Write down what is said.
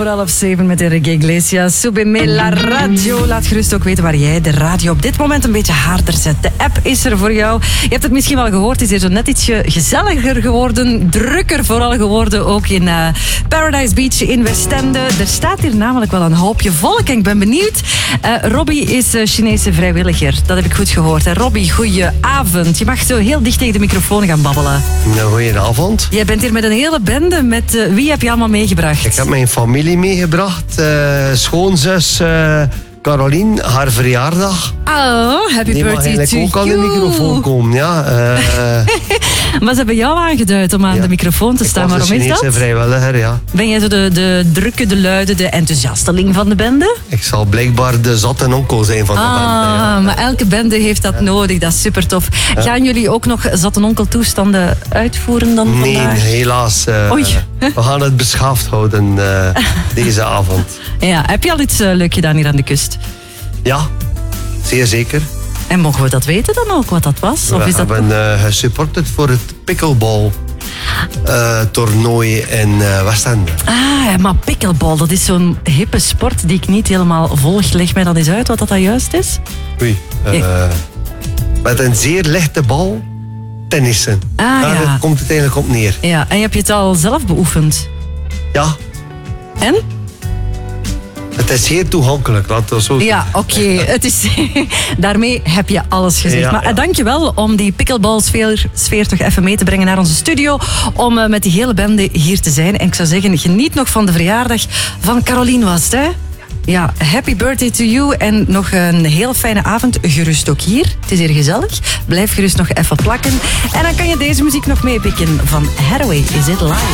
7:30 met Enrique Iglesias. Súbeme la radio. Laat gerust ook weten waar jij de radio op dit moment een beetje harder zet. De app is er voor jou. Je hebt het misschien wel gehoord. Het is hier zo net ietsje gezelliger geworden. Drukker vooral geworden. Ook in Paradise Beach in Westende. Er staat hier namelijk wel een hoopje volk. En ik ben benieuwd. Robbie is Chinese vrijwilliger. Dat heb ik goed gehoord. Robbie, goeie avond. Je mag zo heel dicht tegen de microfoon gaan babbelen. Goedenavond. Jij bent hier met een hele bende. Met wie heb je allemaal meegebracht? Ik heb mijn familie meegebracht. Schoonzus Caroline, haar verjaardag. Oh, happy Die mag birthday eigenlijk to ook aan de you. microfoon komen. Ja, Maar ze hebben jou aangeduid om aan de microfoon te staan. Waarom is dat? Ik was een Chinese vrijwilliger, ja. Ben jij zo de drukke, de luide, de enthousiasteling van de bende? Ik zal blijkbaar de zatte onkel zijn van de band. Ja. Maar elke bende heeft dat nodig. Dat is super tof. Gaan jullie ook nog zatte onkel toestanden uitvoeren dan Nee, vandaag? helaas. Oei. We gaan het beschaafd houden deze avond. Ja, heb je al iets leuk gedaan hier aan de kust? Ja, zeer zeker. En mogen we dat weten dan ook, wat dat was? Of We is dat... hebben gesupported voor het pickleball toernooi in Westende. Ah, maar pickleball, dat is zo'n hippe sport die ik niet helemaal volg. Leg mij dat eens uit, wat dat juist is. Oei. Met een zeer lichte bal tennissen. Daar komt het eigenlijk op neer. Ja, en heb je het al zelf beoefend? Ja. En? Het is zeer toegankelijk, laten we zo zeggen. Ja, oké. Het is daarmee heb je alles gezegd. Ja, maar dankjewel om die pickleball-sfeer toch even mee te brengen naar onze studio. Om met die hele bende hier te zijn. En ik zou zeggen, geniet nog van de verjaardag van Caroline was het, hè? Ja, happy birthday to you. En nog een heel fijne avond. Gerust ook hier. Het is hier gezellig. Blijf gerust nog even plakken. En dan kan je deze muziek nog meepikken van Hathaway. Is It Live?